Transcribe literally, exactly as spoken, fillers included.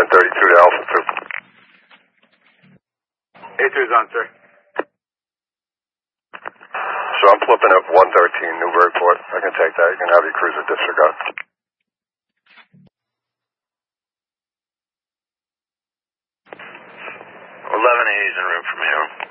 thirty-two to Alpha two. A two is on, sir. So I'm flipping at one thirteen Newburyport. I can take that. You can have your cruiser disregard. eleven eighty is en route from here.